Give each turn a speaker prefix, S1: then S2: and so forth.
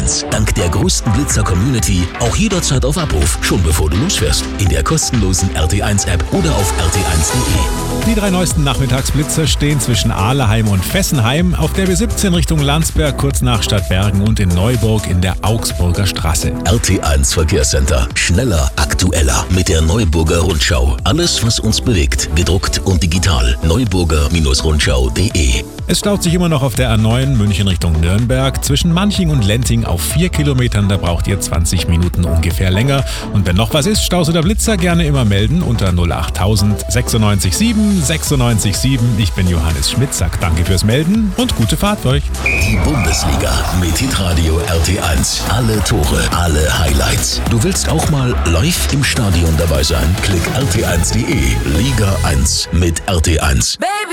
S1: RT1. Dank der größten Blitzer-Community auch jederzeit auf Abruf, schon bevor du losfährst. In der kostenlosen RT1-App oder auf rt1.de.
S2: Die 3 neuesten Nachmittagsblitzer stehen zwischen Ahleheim und Fessenheim auf der B17 Richtung Landsberg, kurz nach Stadtbergen und in Neuburg in der Augsburger Straße.
S1: RT1 Verkehrscenter. Schneller, aktueller mit der Neuburger Rundschau. Alles, was uns bewegt, gedruckt und digital. neuburger-rundschau.de.
S2: Es staut sich immer noch auf der A9 München Richtung Nürnberg. Zwischen Manching und Lenting auf 4 Kilometern, da braucht ihr 20 Minuten ungefähr länger. Und wenn noch was ist, Staus oder Blitzer, gerne immer melden unter 08000 96 7 96 7. Ich bin Johannes Schmidt, sag danke fürs Melden und gute Fahrt für euch.
S1: Die Bundesliga mit Hitradio RT1. Alle Tore, alle Highlights. Du willst auch mal live im Stadion dabei sein? Klick rt1.de. Liga 1 mit RT1.